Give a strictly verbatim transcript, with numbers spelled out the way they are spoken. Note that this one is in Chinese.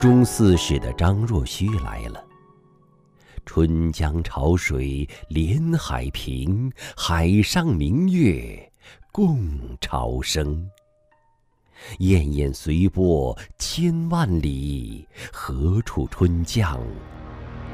中四史的张若虚来了。春江潮水连海平，海上明月共潮生。滟滟随波千万里，何处春江